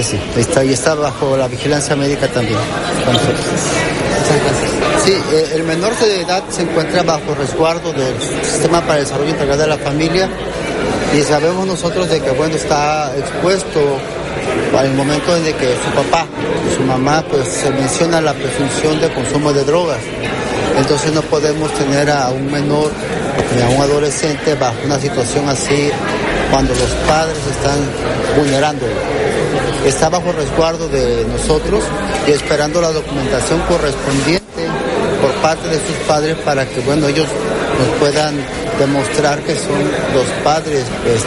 sí. Y está bajo la vigilancia médica también con nosotros. Sí, el menor de edad se encuentra bajo resguardo del Sistema para el Desarrollo Integral de la Familia y sabemos nosotros de que, bueno, está expuesto al momento en el que su papá y su mamá, pues se menciona la presunción de consumo de drogas. Entonces no podemos tener a un menor ni a un adolescente bajo una situación así cuando los padres están vulnerándolo. Está bajo resguardo de nosotros y esperando la documentación correspondiente por parte de sus padres para que, bueno, ellos nos puedan demostrar que son los padres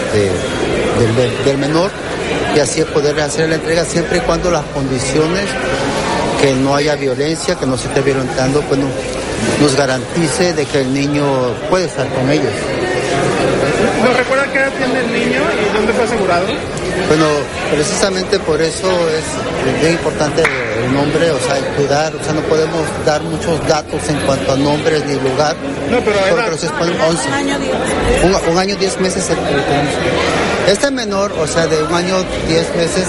del menor y así poder hacer la entrega siempre y cuando las condiciones, que no haya violencia, que no se esté violentando, pues nos garantice de que el niño puede estar con ellos. ¿Nos recuerda qué edad tiene el niño y dónde fue asegurado? Bueno, precisamente por eso es bien importante el nombre, o sea, el cuidar, o sea, no podemos dar muchos datos en cuanto a nombres ni lugar. No, pero solo se ponen 11. Un año 10 meses. Este menor, o sea, de 1 año 10 meses,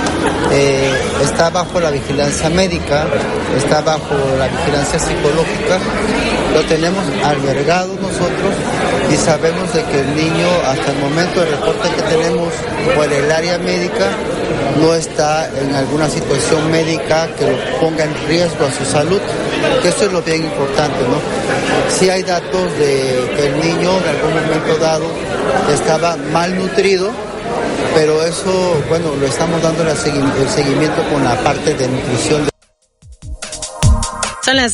está bajo la vigilancia médica, está bajo la vigilancia psicológica, lo tenemos albergado nosotros y sabemos de que el niño, hasta el momento del reporte que tenemos por el área médica, no está en alguna situación médica que lo ponga en riesgo a su salud, que eso es lo bien importante, ¿no? Sí hay datos de que el niño en algún momento dado estaba malnutrido, pero eso, bueno, lo estamos dando el seguimiento con la parte de nutrición. Son las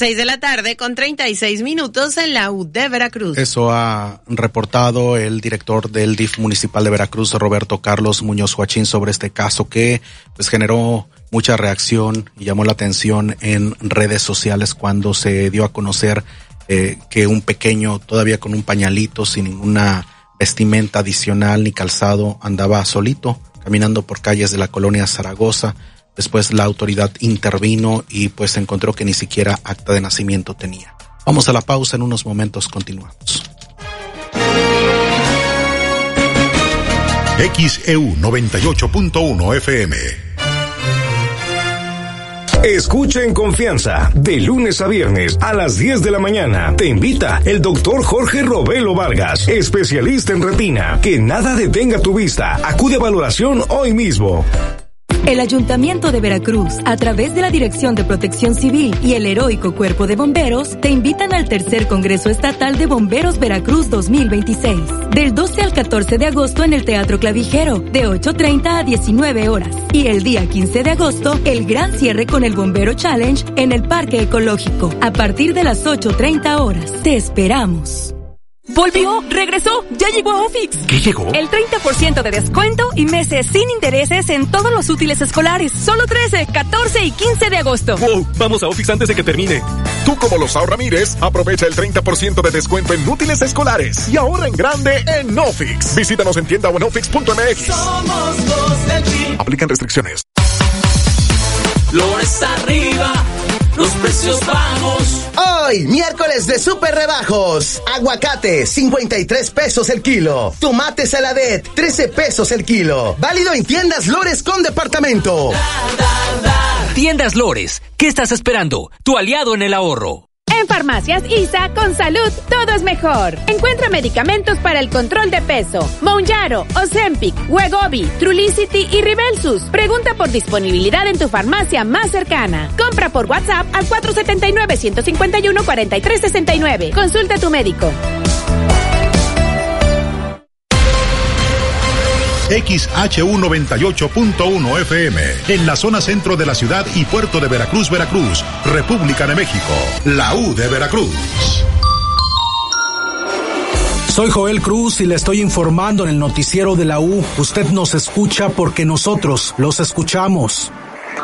6:36 p.m. en la U de Veracruz. Eso ha reportado el director del DIF municipal de Veracruz, Roberto Carlos Muñoz Huachín, sobre este caso que pues generó mucha reacción y llamó la atención en redes sociales cuando se dio a conocer que un pequeño, todavía con un pañalito, sin ninguna vestimenta adicional ni calzado, andaba solito caminando por calles de la colonia Zaragoza. Después la autoridad intervino y pues encontró que ni siquiera acta de nacimiento tenía. Vamos a la pausa, en unos momentos continuamos. XEU 98.1 FM. Escucha en confianza, de lunes a viernes a las 10 de la mañana. Te invita el doctor Jorge Robelo Vargas, especialista en retina. Que nada detenga tu vista. Acude a valoración hoy mismo. El Ayuntamiento de Veracruz, a través de la Dirección de Protección Civil y el Heroico Cuerpo de Bomberos, te invitan al Tercer Congreso Estatal de Bomberos Veracruz 2026, del 12 al 14 de agosto en el Teatro Clavijero, de 8:30 a 19 horas. Y el día 15 de agosto, el gran cierre con el Bombero Challenge en el Parque Ecológico, a partir de las 8:30 horas. Te esperamos. ¡Volvió! ¡Regresó! ¡Ya llegó a Ofix! ¿Qué llegó? El 30% de descuento y meses sin intereses en todos los útiles escolares. Solo 13, 14 y 15 de agosto. ¡Wow! Vamos a Ofix antes de que termine. Tú, como Losao Ramírez, aprovecha el 30% de descuento en útiles escolares y ahorra en grande en Ofix. Visítanos en tienda o en ofix.mx. Somos los del PRI. Aplican restricciones. Flores arriba, los precios bajos. Hoy, miércoles de super rebajos. Aguacate, 53 pesos el kilo. Tomate Saladet, 13 pesos el kilo. Válido en tiendas Lores con departamento. Tiendas Lores, ¿qué estás esperando? Tu aliado en el ahorro. En Farmacias ISA, con salud, todo es mejor. Encuentra medicamentos para el control de peso. Mounjaro, Ozempic, Wegovy, Trulicity y Ribelsus. Pregunta por disponibilidad en tu farmacia más cercana. Compra por WhatsApp al 479-151-4369. Consulta a tu médico. XHU 98.1 FM, en la zona centro de la ciudad y puerto de Veracruz, Veracruz, República de México, la U de Veracruz. Soy Joel Cruz y le estoy informando en el noticiero de la U. Usted nos escucha porque nosotros los escuchamos.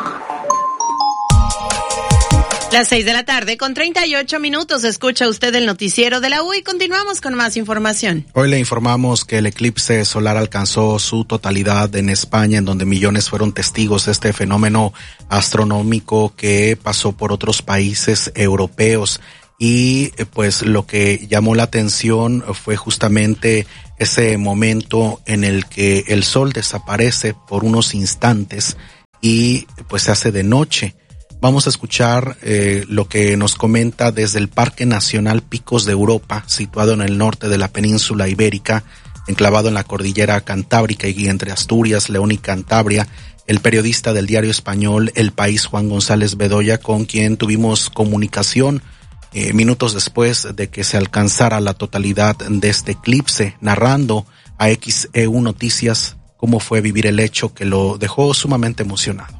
Las 6:38 p.m. Escucha usted el noticiero de la U y continuamos con más información. Hoy le informamos que el eclipse solar alcanzó su totalidad en España, en donde millones fueron testigos de este fenómeno astronómico que pasó por otros países europeos. Y pues lo que llamó la atención fue justamente ese momento en el que el sol desaparece por unos instantes y pues se hace de noche. Vamos a escuchar lo que nos comenta desde el Parque Nacional Picos de Europa, situado en el norte de la península ibérica, enclavado en la cordillera cantábrica y entre Asturias, León y Cantabria, el periodista del diario español El País, Juan González Bedoya, con quien tuvimos comunicación minutos después de que se alcanzara la totalidad de este eclipse, narrando a XEU Noticias cómo fue vivir el hecho que lo dejó sumamente emocionado.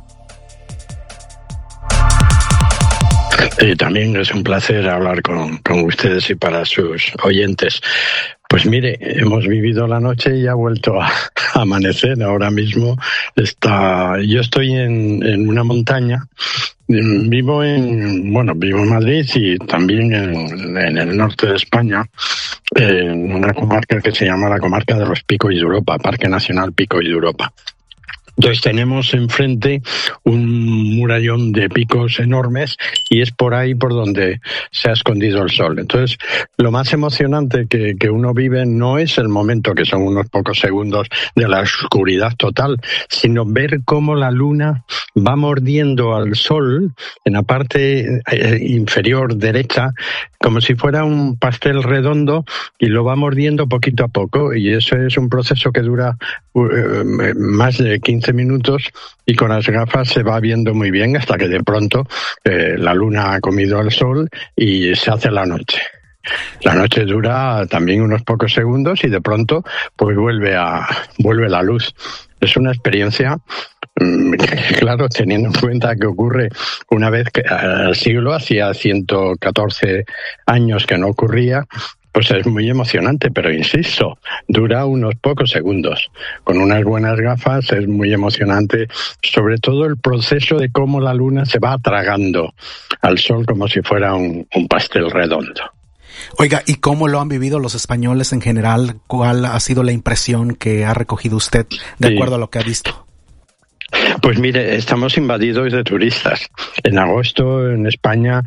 También es un placer hablar con ustedes y para sus oyentes. Pues mire, hemos vivido la noche y ha vuelto a amanecer. Ahora mismo yo estoy en una montaña. Vivo en Madrid y también en el norte de España, en una comarca que se llama la comarca de los Picos de Europa, Parque Nacional Picos de Europa. Entonces tenemos enfrente un murallón de picos enormes y es por ahí por donde se ha escondido el sol. Entonces, lo más emocionante que uno vive no es el momento, que son unos pocos segundos de la oscuridad total, sino ver cómo la luna va mordiendo al sol en la parte inferior derecha, como si fuera un pastel redondo, y lo va mordiendo poquito a poco, y eso es un proceso que dura más de 15 minutos y con las gafas se va viendo muy bien hasta que de pronto la luna ha comido al sol y se hace la noche. La noche dura también unos pocos segundos y de pronto pues vuelve la luz. Es una experiencia, claro, teniendo en cuenta que ocurre una vez que al siglo, hacía 114 años que no ocurría. Pues es muy emocionante, pero insisto, dura unos pocos segundos. Con unas buenas gafas es muy emocionante, sobre todo el proceso de cómo la luna se va tragando al sol como si fuera un pastel redondo. Oiga, ¿y cómo lo han vivido los españoles en general? ¿Cuál ha sido la impresión que ha recogido usted de acuerdo a lo que ha visto? Pues mire, estamos invadidos de turistas. En agosto en España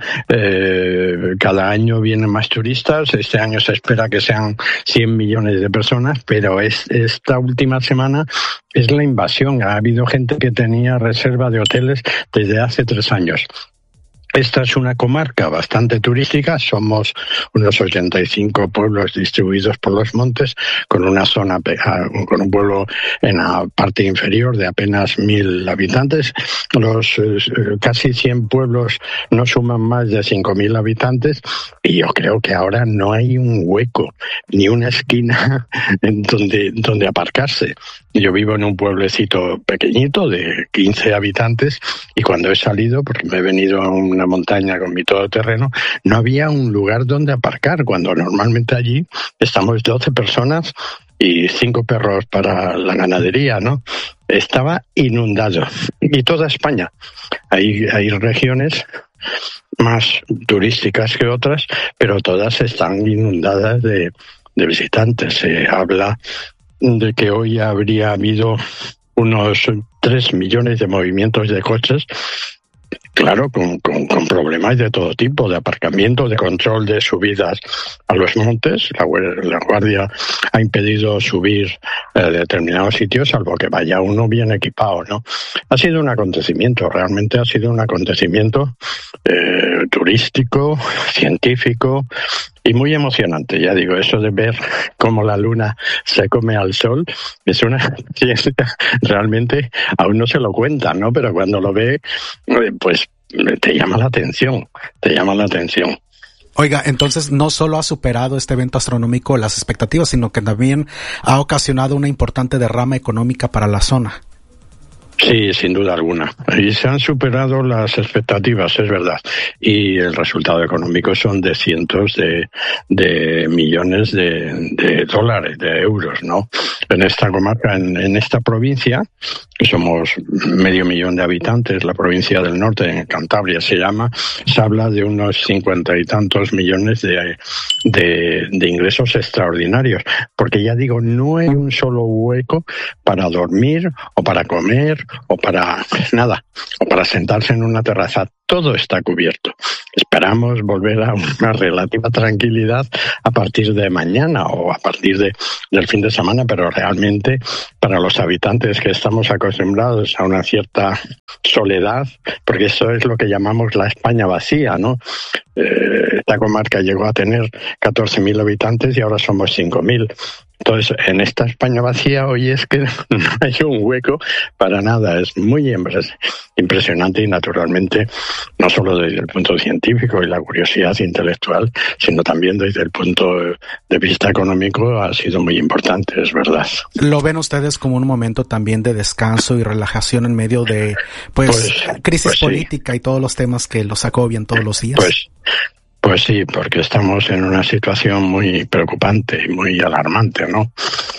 cada año vienen más turistas. Este año se espera que sean 100 millones de personas, pero esta última semana es la invasión. Ha habido gente que tenía reserva de hoteles desde hace 3 años. Esta es una comarca bastante turística, somos unos 85 pueblos distribuidos por los montes, con una zona, con un pueblo en la parte inferior de apenas 1.000 habitantes. Los casi 100 pueblos no suman más de 5.000 habitantes y yo creo que ahora no hay un hueco, ni una esquina en donde aparcarse. Yo vivo en un pueblecito pequeñito de 15 habitantes y cuando he salido, porque me he venido a una montaña con mi todoterreno, no había un lugar donde aparcar, cuando normalmente allí estamos 12 personas y 5 perros para la ganadería, ¿no? Estaba inundado. Y toda España. Hay regiones más turísticas que otras, pero todas están inundadas de visitantes. Se habla de que hoy habría habido unos 3 millones de movimientos de coches, claro, con problemas de todo tipo, de aparcamiento, de control de subidas a los montes. La Guardia ha impedido subir determinados sitios, salvo que vaya uno bien equipado, ¿no? Ha sido un acontecimiento, realmente ha sido un acontecimiento turístico, científico, y muy emocionante. Ya digo, eso de ver cómo la luna se come al sol es una ciencia, realmente aún no se lo cuentan, ¿no? Pero cuando lo ve, pues te llama la atención. Oiga, entonces no solo ha superado este evento astronómico las expectativas, sino que también ha ocasionado una importante derrama económica para la zona. Sí, sin duda alguna. Y se han superado las expectativas, es verdad. Y el resultado económico son de cientos de millones de dólares, de euros, ¿no? En esta comarca, en esta provincia, que somos 500.000 de habitantes, la provincia del norte, en Cantabria se llama, se habla de unos 50 y tantos millones de ingresos extraordinarios. Porque ya digo, no hay un solo hueco para dormir o para comer o para nada, o para sentarse en una terraza. Todo está cubierto. Esperamos volver a una relativa tranquilidad a partir de mañana o a partir del fin de semana, pero realmente para los habitantes que estamos acostumbrados a una cierta soledad, porque eso es lo que llamamos la España vacía, ¿no? Esta comarca llegó a tener 14.000 habitantes y ahora somos 5.000. Entonces, en esta España vacía hoy es que no hay un hueco para nada. Es muy impresionante y, naturalmente, no solo desde el punto científico y la curiosidad intelectual, sino también desde el punto de vista económico ha sido muy importante, es verdad. ¿Lo ven ustedes como un momento también de descanso y relajación en medio de crisis política y todos los temas que los agobian todos los días? Pues sí, porque estamos en una situación muy preocupante y muy alarmante, ¿no?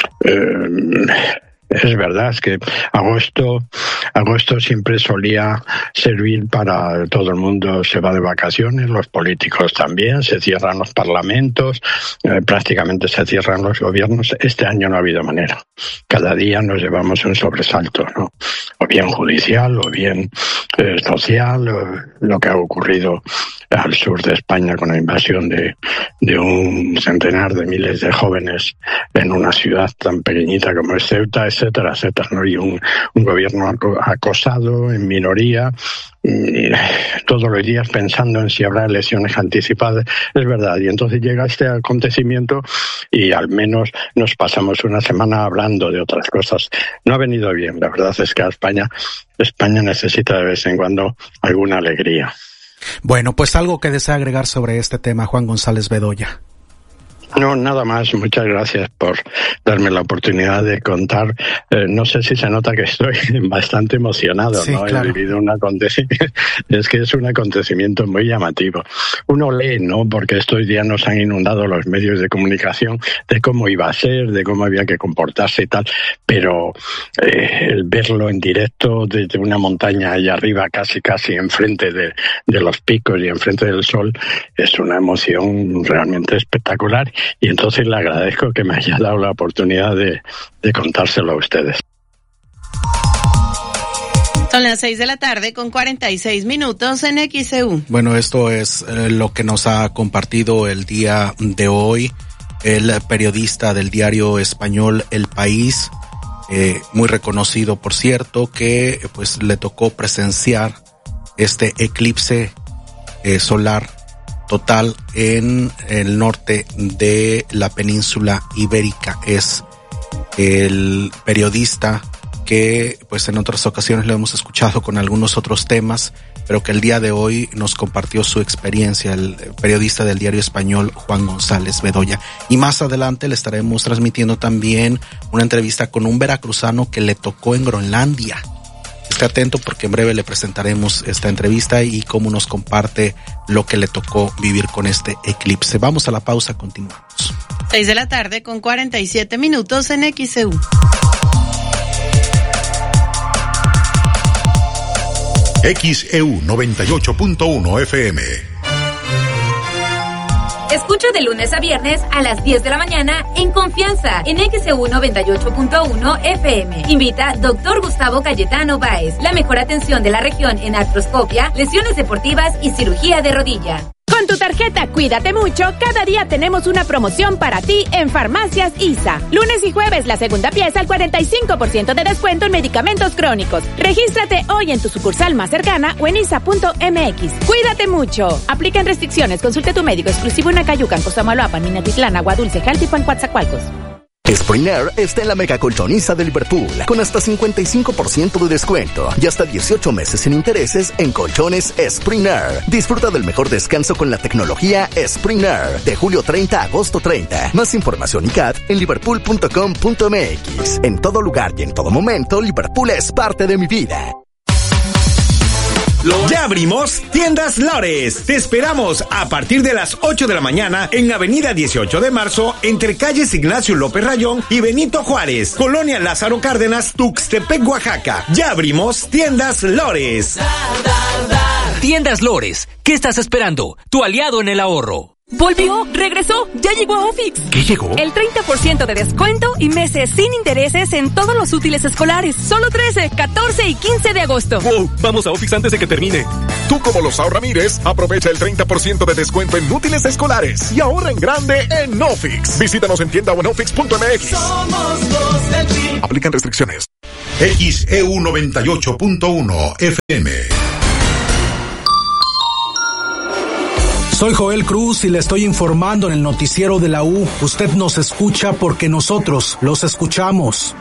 Es verdad, es que agosto siempre solía servir para todo el mundo, se va de vacaciones, los políticos también, se cierran los parlamentos, prácticamente se cierran los gobiernos. Este año no ha habido manera. Cada día nos llevamos un sobresalto, ¿no? O bien judicial, o bien social, lo que ha ocurrido al sur de España con la invasión de un centenar de miles de jóvenes en una ciudad tan pequeñita como es Ceuta, etcétera, etcétera, ¿no? Y un gobierno acosado, en minoría, y todos los días pensando en si habrá elecciones anticipadas. Es verdad, y entonces llega este acontecimiento y al menos nos pasamos una semana hablando de otras cosas. No ha venido bien, la verdad es que España necesita de vez en cuando alguna alegría. Bueno, pues algo que desea agregar sobre este tema, Juan González Bedoya. No, nada más. Muchas gracias por darme la oportunidad de contar. No sé si se nota que estoy bastante emocionado, sí, ¿no? Claro. He vivido un acontecimiento. Es que es un acontecimiento muy llamativo. Uno lee, ¿no? Porque estos días nos han inundado los medios de comunicación de cómo iba a ser, de cómo había que comportarse y tal. Pero el verlo en directo desde una montaña allá arriba, casi enfrente de los picos y enfrente del sol, es una emoción realmente espectacular. Y entonces le agradezco que me haya dado la oportunidad de contárselo a ustedes. Son las 6:46 p.m. en XEU. Bueno, esto es lo que nos ha compartido el día de hoy el periodista del diario español El País, muy reconocido, por cierto, que pues le tocó presenciar este eclipse solar total en el norte de la península ibérica. Es el periodista que pues en otras ocasiones lo hemos escuchado con algunos otros temas, pero que el día de hoy nos compartió su experiencia, el periodista del diario español Juan González Bedoya. Y más adelante le estaremos transmitiendo también una entrevista con un veracruzano que le tocó en Groenlandia. Esté atento porque en breve le presentaremos esta entrevista y cómo nos comparte lo que le tocó vivir con este eclipse. Vamos a la pausa, continuamos. 6:47 p.m. en XEU. XEU 98.1 FM. Escucha de lunes a viernes a las 10 de la mañana en Confianza en XEU 98.1 FM. Invita Dr. Gustavo Cayetano Báez. La mejor atención de la región en artroscopia, lesiones deportivas y cirugía de rodilla. Con tu tarjeta Cuídate Mucho, cada día tenemos una promoción para ti en Farmacias ISA. Lunes y jueves, la segunda pieza al 45% de descuento en medicamentos crónicos. Regístrate hoy en tu sucursal más cercana o en isa.mx. Cuídate mucho. Aplican restricciones. Consulte a tu médico exclusivo en Acayucan, Cosamaloapan, Minatitlán, Agua Dulce, Jaltipan, Coatzacoalcos. Spring Air está en la mega colchoniza de Liverpool, con hasta 55% de descuento y hasta 18 meses sin intereses en colchones Spring Air. Disfruta del mejor descanso con la tecnología Spring Air, de julio 30 a agosto 30. Más información y CAT en liverpool.com.mx. En todo lugar y en todo momento, Liverpool es parte de mi vida. Ya abrimos Tiendas Lores. Te esperamos a partir de las 8 de la mañana en Avenida 18 de Marzo, entre calles Ignacio López Rayón y Benito Juárez, Colonia Lázaro Cárdenas, Tuxtepec, Oaxaca. Ya abrimos Tiendas Lores. Tiendas Lores. ¿Qué estás esperando? Tu aliado en el ahorro. ¡Volvió! ¡Regresó! ¡Ya llegó a Ofix! ¿Qué llegó? El 30% de descuento y meses sin intereses en todos los útiles escolares. Solo 13, 14 y 15 de agosto. ¡Wow! Vamos a Ofix antes de que termine. Tú, como los ahorramires, aprovecha el 30% de descuento en útiles escolares y ahorra en grande en Ofix. Visítanos en tienda o en ofix.mx. Somos los del team. Aplican restricciones. XEU 98.1 FM. Soy Joel Cruz y le estoy informando en el noticiero de la U. Usted nos escucha porque nosotros los escuchamos.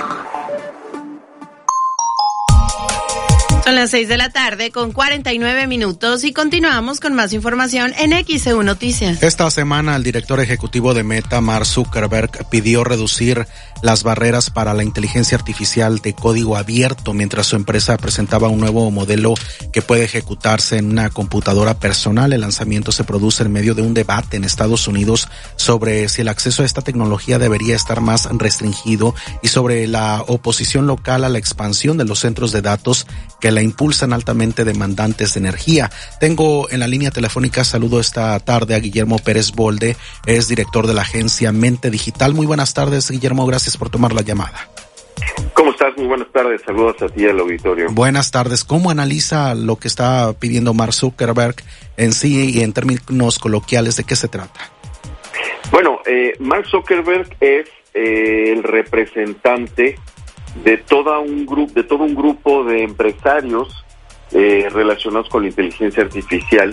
Son las 6 de la tarde con 49 minutos y continuamos con más información en XEU Noticias. Esta semana el director ejecutivo de Meta, Mark Zuckerberg, pidió reducir las barreras para la inteligencia artificial de código abierto mientras su empresa presentaba un nuevo modelo que puede ejecutarse en una computadora personal. El lanzamiento se produce en medio de un debate en Estados Unidos sobre si el acceso a esta tecnología debería estar más restringido y sobre la oposición local a la expansión de los centros de datos que la impulsan altamente demandantes de energía. Tengo en la línea telefónica, saludo esta tarde a Guillermo Pérez Bolde, es director de la agencia Mente Digital. Muy buenas tardes, Guillermo, gracias por tomar la llamada. ¿Cómo estás? Muy buenas tardes, saludos a ti y al auditorio. Buenas tardes. ¿Cómo analiza lo que está pidiendo Mark Zuckerberg en sí y en términos coloquiales de qué se trata? Bueno, Mark Zuckerberg es el representante de todo un grupo de empresarios relacionados con la inteligencia artificial,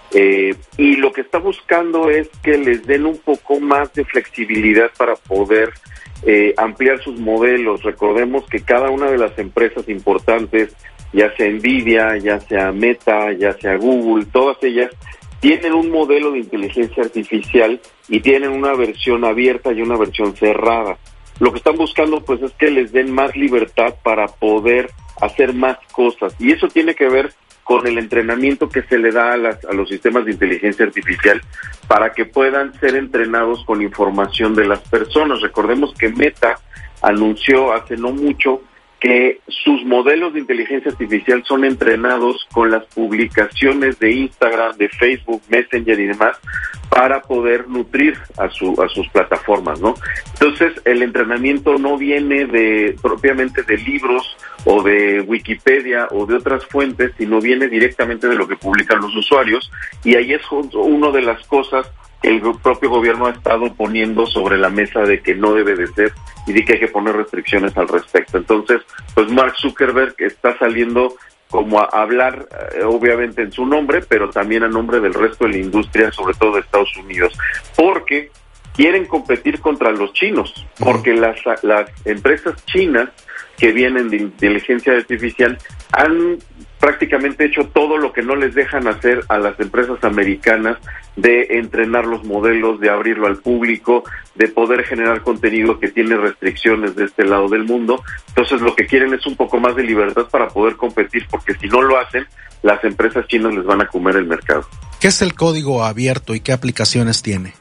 y lo que está buscando es que les den un poco más de flexibilidad para poder ampliar sus modelos. Recordemos que cada una de las empresas importantes, ya sea Nvidia, ya sea Meta, ya sea Google, todas ellas tienen un modelo de inteligencia artificial y tienen una versión abierta y una versión cerrada. Lo que están buscando pues es que les den más libertad para poder hacer más cosas, y eso tiene que ver con el entrenamiento que se le da a los sistemas de inteligencia artificial para que puedan ser entrenados con información de las personas. Recordemos que Meta anunció hace no mucho que sus modelos de inteligencia artificial son entrenados con las publicaciones de Instagram, de Facebook, Messenger y demás, para poder nutrir a sus plataformas, ¿no? Entonces, el entrenamiento no viene propiamente de libros o de Wikipedia o de otras fuentes, sino viene directamente de lo que publican los usuarios, y ahí es una de las cosas que el propio gobierno ha estado poniendo sobre la mesa de que no debe de ser y de que hay que poner restricciones al respecto. Entonces, pues Mark Zuckerberg está saliendo como a hablar, obviamente en su nombre, pero también a nombre del resto de la industria, sobre todo de Estados Unidos, porque quieren competir contra los chinos, porque las empresas chinas que vienen de inteligencia artificial han prácticamente hecho todo lo que no les dejan hacer a las empresas americanas, de entrenar los modelos, de abrirlo al público, de poder generar contenido que tiene restricciones de este lado del mundo. Entonces lo que quieren es un poco más de libertad para poder competir, porque si no lo hacen, las empresas chinas les van a comer el mercado. ¿Qué es el código abierto y qué aplicaciones tiene?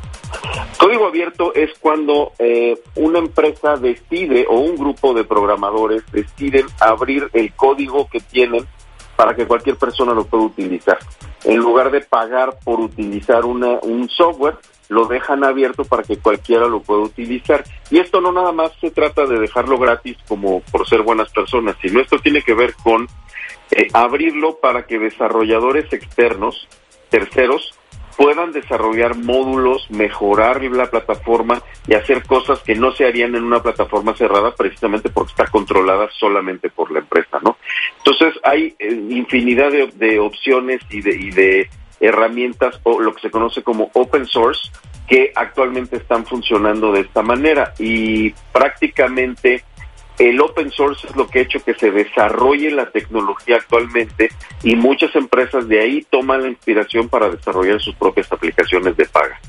Código abierto es cuando una empresa decide, o un grupo de programadores deciden abrir el código que tienen para que cualquier persona lo pueda utilizar. En lugar de pagar por utilizar un software, lo dejan abierto para que cualquiera lo pueda utilizar. Y esto no nada más se trata de dejarlo gratis como por ser buenas personas, sino esto tiene que ver con abrirlo para que desarrolladores externos, terceros, puedan desarrollar módulos, mejorar la plataforma y hacer cosas que no se harían en una plataforma cerrada, precisamente porque está controlada solamente por la empresa, ¿no? Entonces hay infinidad de opciones y de herramientas, o lo que se conoce como open source, que actualmente están funcionando de esta manera, y prácticamente el open source es lo que ha hecho que se desarrolle la tecnología actualmente, y muchas empresas de ahí toman la inspiración para desarrollar sus propias aplicaciones de paga.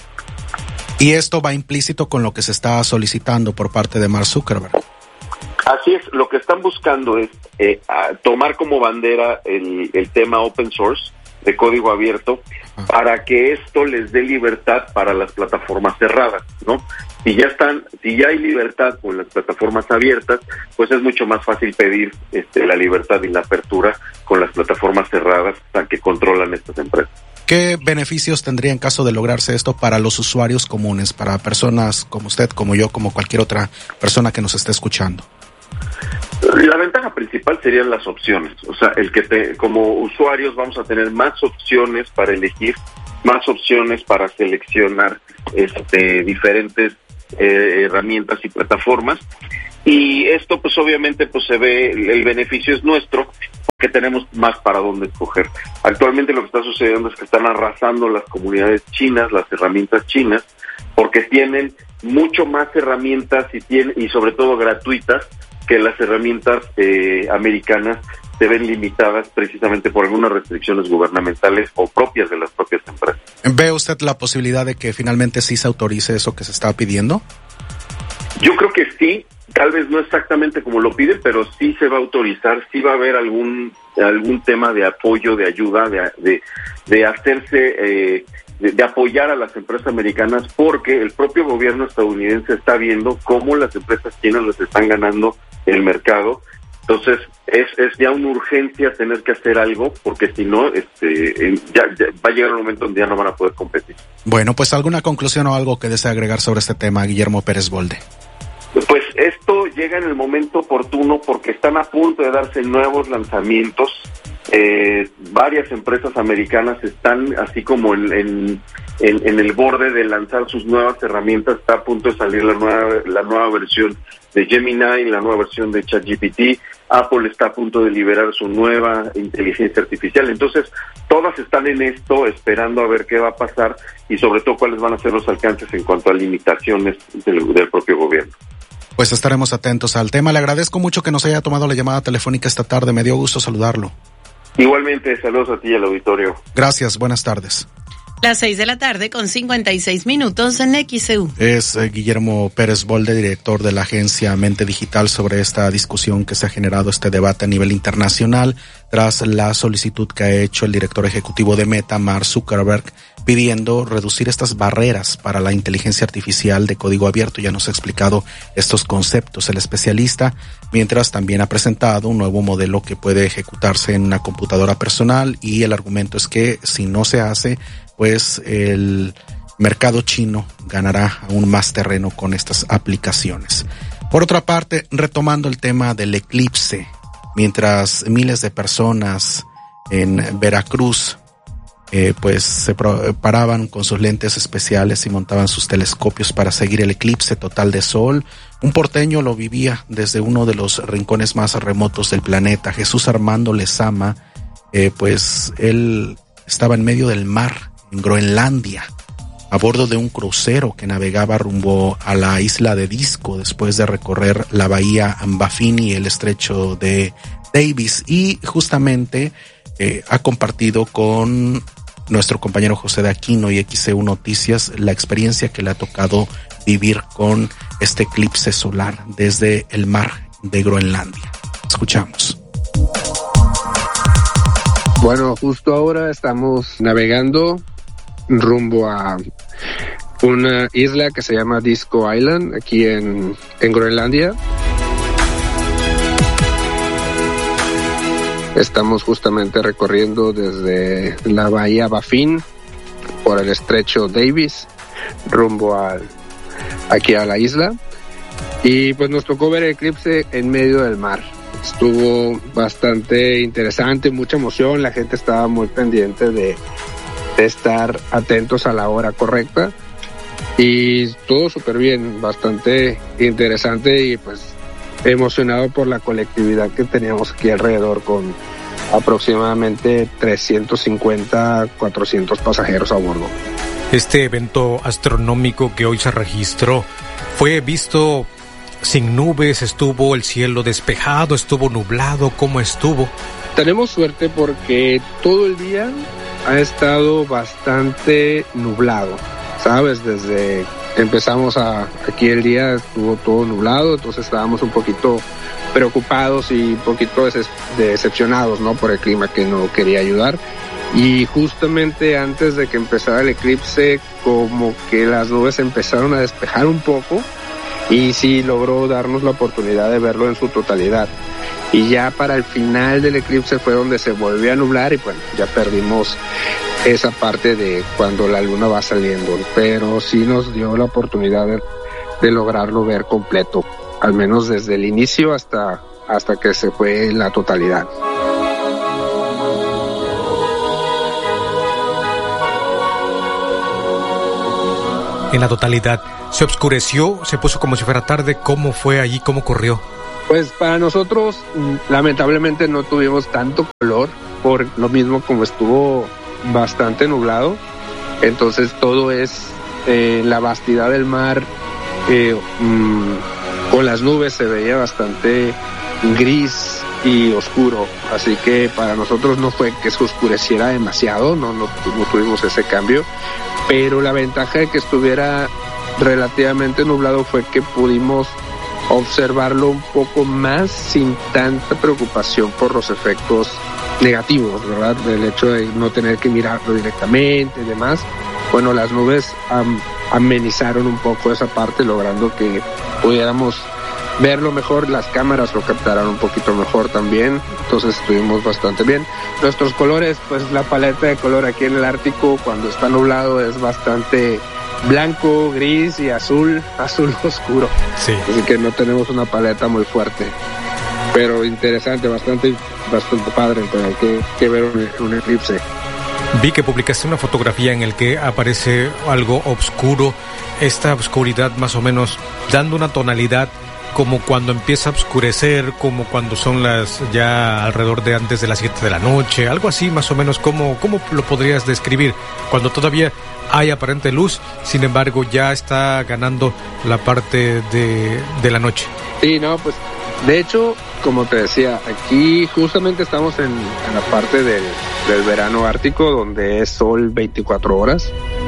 Y esto va implícito con lo que se está solicitando por parte de Mark Zuckerberg. Así es, lo que están buscando es tomar como bandera el tema open source, de código abierto, para que esto les dé libertad para las plataformas cerradas, ¿no? Si ya hay libertad con las plataformas abiertas, pues es mucho más fácil pedir la libertad y la apertura con las plataformas cerradas que controlan estas empresas. ¿Qué beneficios tendría en caso de lograrse esto para los usuarios comunes, para personas como usted, como yo, como cualquier otra persona que nos esté escuchando? La ventaja principal serían las opciones, o sea, como usuarios vamos a tener más opciones para elegir, más opciones para seleccionar diferentes herramientas y plataformas. Y esto pues obviamente pues se ve, el beneficio es nuestro, porque tenemos más para dónde escoger. Actualmente lo que está sucediendo es que están arrasando las comunidades chinas, las herramientas chinas, porque tienen mucho más herramientas y sobre todo gratuitas que las herramientas americanas, se ven limitadas precisamente por algunas restricciones gubernamentales o propias de las propias empresas. ¿Ve usted la posibilidad de que finalmente sí se autorice eso que se está pidiendo? Yo creo que sí, tal vez no exactamente como lo piden, pero sí se va a autorizar, sí va a haber algún tema de apoyo, de ayuda, de hacerse, de apoyar a las empresas americanas, porque el propio gobierno estadounidense está viendo cómo las empresas chinas les están ganando el mercado. Entonces es ya una urgencia tener que hacer algo, porque si no, ya va a llegar un momento donde ya no van a poder competir. Bueno, pues alguna conclusión o algo que desea agregar sobre este tema, Guillermo Pérez Bolde. Pues esto llega en el momento oportuno porque están a punto de darse nuevos lanzamientos. Varias empresas americanas están así como en el borde de lanzar sus nuevas herramientas. Está a punto de salir la nueva versión de Gemini, la nueva versión de ChatGPT. Apple está a punto de liberar su nueva inteligencia artificial. Entonces, todas están en esto, esperando a ver qué va a pasar y sobre todo cuáles van a ser los alcances en cuanto a limitaciones del propio gobierno. Pues estaremos atentos al tema. Le agradezco mucho que nos haya tomado la llamada telefónica esta tarde. Me dio gusto saludarlo. Igualmente, saludos a ti y al auditorio. Gracias, buenas tardes. Las 6:00 con 56 minutos en XEU. Es Guillermo Pérez Bolde, director de la agencia Mente Digital, sobre esta discusión que se ha generado, este debate a nivel internacional, tras la solicitud que ha hecho el director ejecutivo de Meta, Mark Zuckerberg, pidiendo reducir estas barreras para la inteligencia artificial de código abierto. Ya nos ha explicado estos conceptos el especialista, mientras también ha presentado un nuevo modelo que puede ejecutarse en una computadora personal, y el argumento es que si no se hace, pues el mercado chino ganará aún más terreno con estas aplicaciones. Por otra parte, retomando el tema del eclipse, mientras miles de personas en Veracruz pues se paraban con sus lentes especiales y montaban sus telescopios para seguir el eclipse total de sol, un porteño lo vivía desde uno de los rincones más remotos del planeta. Jesús Armando Lezama, pues él estaba en medio del mar, en Groenlandia, a bordo de un crucero que navegaba rumbo a la isla de Disco después de recorrer la bahía Baffin y el estrecho de Davis, y justamente ha compartido con nuestro compañero José de Aquino y XEU Noticias la experiencia que le ha tocado vivir con este eclipse solar desde el mar de Groenlandia. Escuchamos. Bueno, justo ahora estamos navegando rumbo a una isla que se llama Disco Island, aquí en Groenlandia. Estamos justamente recorriendo desde la bahía Baffin por el estrecho Davis rumbo aquí a la isla, y pues nos tocó ver el eclipse en medio del mar. Estuvo bastante interesante, mucha emoción, la gente estaba muy pendiente de estar atentos a la hora correcta, y todo súper bien, bastante interesante, y pues emocionado por la colectividad que teníamos aquí alrededor, con aproximadamente 350, 400 pasajeros a bordo. Este evento astronómico que hoy se registró fue visto sin nubes, estuvo el cielo despejado, estuvo nublado, ¿cómo estuvo? Tenemos suerte porque todo el día ha estado bastante nublado, ¿sabes? Desde empezamos aquí el día estuvo todo nublado, entonces estábamos un poquito preocupados y un poquito decepcionados, ¿no? Por el clima que no quería ayudar. Y justamente antes de que empezara el eclipse, como que las nubes empezaron a despejar un poco, y sí logró darnos la oportunidad de verlo en su totalidad. Y ya para el final del eclipse fue donde se volvió a nublar, y bueno, ya perdimos esa parte de cuando la luna va saliendo, pero sí nos dio la oportunidad de lograrlo ver completo, al menos desde el inicio hasta que se fue en la totalidad. en la totalidad. ¿Se oscureció? ¿Se puso como si fuera tarde? ¿Cómo fue allí? ¿Cómo ocurrió? Pues para nosotros, lamentablemente no tuvimos tanto color, por lo mismo como estuvo bastante nublado. Entonces todo es la vastidad del mar, con las nubes se veía bastante gris y oscuro, así que para nosotros no fue que se oscureciera demasiado, no tuvimos ese cambio, pero la ventaja de que estuviera relativamente nublado fue que pudimos observarlo un poco más sin tanta preocupación por los efectos negativos, ¿verdad? El hecho de no tener que mirarlo directamente y demás. Bueno, las nubes amenizaron un poco esa parte, logrando que pudiéramos verlo mejor, las cámaras lo captaron un poquito mejor también, entonces estuvimos bastante bien. Nuestros colores, pues la paleta de color aquí en el Ártico cuando está nublado es bastante blanco, gris y azul oscuro. Sí. Así que no tenemos una paleta muy fuerte, pero interesante, bastante padre tener que ver un eclipse. Vi que publicaste una fotografía en el que aparece algo oscuro, esta oscuridad más o menos dando una tonalidad como cuando empieza a oscurecer, como cuando son las ya alrededor de antes de las 7 de la noche, algo así más o menos. ¿Cómo lo podrías describir? Cuando todavía hay aparente luz, sin embargo ya está ganando la parte de la noche. Sí, no, pues de hecho, como te decía, aquí justamente estamos en la parte del verano ártico, donde es sol 24 horas.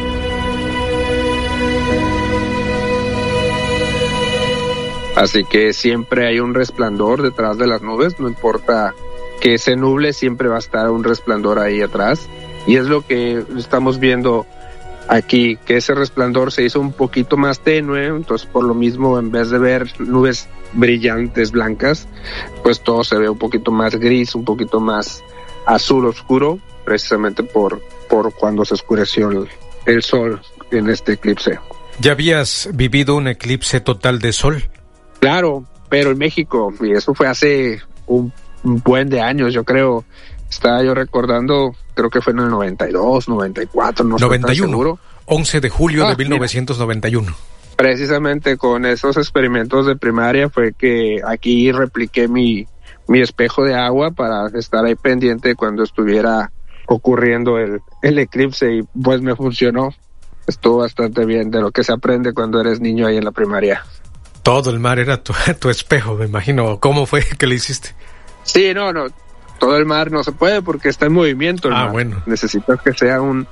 Así que siempre hay un resplandor detrás de las nubes, no importa que se nuble, siempre va a estar un resplandor ahí atrás. Y es lo que estamos viendo aquí, que ese resplandor se hizo un poquito más tenue, entonces por lo mismo, en vez de ver nubes brillantes blancas, pues todo se ve un poquito más gris, un poquito más azul oscuro, precisamente por cuando se oscureció el sol en este eclipse. ¿Ya habías vivido un eclipse total de sol? Claro, pero en México, y eso fue hace un buen de años, yo creo. Estaba yo recordando, creo que fue en el 92, 94, no 91, estoy tan seguro. 11 de julio de 1991. Mira. Precisamente con esos experimentos de primaria fue que aquí repliqué mi espejo de agua para estar ahí pendiente cuando estuviera ocurriendo el eclipse, y pues me funcionó. Estuvo bastante bien, de lo que se aprende cuando eres niño ahí en la primaria. Todo el mar era tu espejo, me imagino. ¿Cómo fue que lo hiciste? Sí, no, todo el mar no se puede porque está en movimiento el mar. Bueno. Necesitas que sea un